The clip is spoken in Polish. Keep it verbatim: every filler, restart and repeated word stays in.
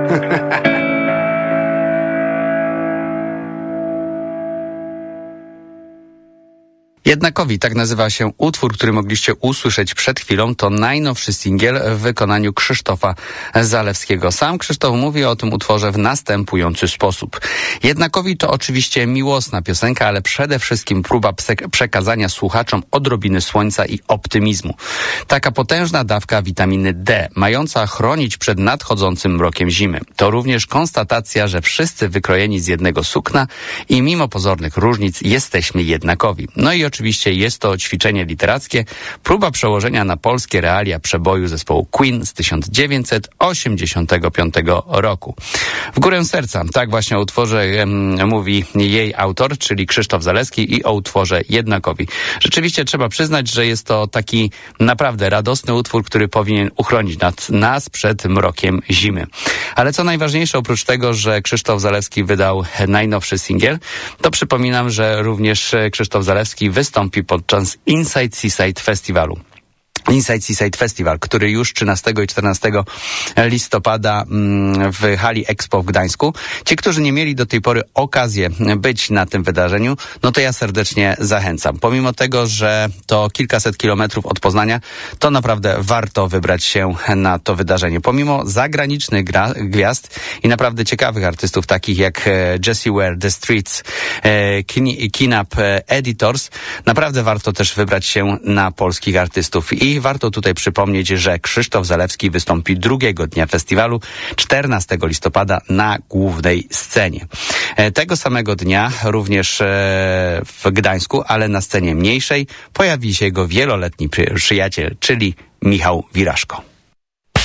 Jednakowi, tak nazywa się utwór, który mogliście usłyszeć przed chwilą. To najnowszy singiel w wykonaniu Krzysztofa Zalewskiego. Sam Krzysztof mówi o tym utworze w następujący sposób. Jednakowi to oczywiście miłosna piosenka, ale przede wszystkim próba przekazania słuchaczom odrobiny słońca i optymizmu. Taka potężna dawka witaminy D, mająca chronić przed nadchodzącym mrokiem zimy. To również konstatacja, że wszyscy wykrojeni z jednego sukna i mimo pozornych różnic jesteśmy jednakowi. No i oczywiście jest to ćwiczenie literackie, próba przełożenia na polskie realia przeboju zespołu Queen z tysiąc dziewięćset osiemdziesiątego piątego roku. W górę serca, tak właśnie o utworze um, mówi jej autor, czyli Krzysztof Zalewski, i o utworze Jednakowi. Rzeczywiście trzeba przyznać, że jest to taki naprawdę radosny utwór, który powinien uchronić nad, nas przed mrokiem zimy. Ale co najważniejsze, oprócz tego, że Krzysztof Zalewski wydał najnowszy singiel, to przypominam, że również Krzysztof Zalewski wystąpi podczas Inside Seaside Festiwalu. Inside Seaside Festival, który już trzynastego i czternastego listopada w hali Expo w Gdańsku. Ci, którzy nie mieli do tej pory okazji być na tym wydarzeniu, no to ja serdecznie zachęcam. Pomimo tego, że to kilkaset kilometrów od Poznania, to naprawdę warto wybrać się na to wydarzenie. Pomimo zagranicznych gra, gwiazd i naprawdę ciekawych artystów, takich jak Jessie Ware, The Streets, Kinap, Editors, naprawdę warto też wybrać się na polskich artystów. I warto tutaj przypomnieć, że Krzysztof Zalewski wystąpi drugiego dnia festiwalu, czternastego listopada, na głównej scenie. Tego samego dnia również w Gdańsku, ale na scenie mniejszej, pojawi się jego wieloletni przyjaciel, czyli Michał Wiraszko.